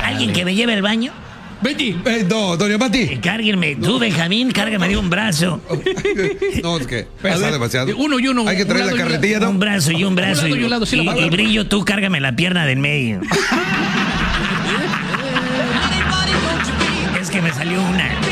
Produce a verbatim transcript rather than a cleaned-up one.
¿Alguien que me lleve al baño? Betty. Eh, no, doña Pati. Eh, Cárguenme, tú, Benjamín, cárgame de un brazo. No, es que A pesa ver, demasiado. Uno y uno. Hay que un traer lado la y un carretilla, ¿no? Un brazo y un brazo. Un lado y un lado, sí, la y, mano. y Brillo, tú cárgame la pierna del medio. Es que me salió una.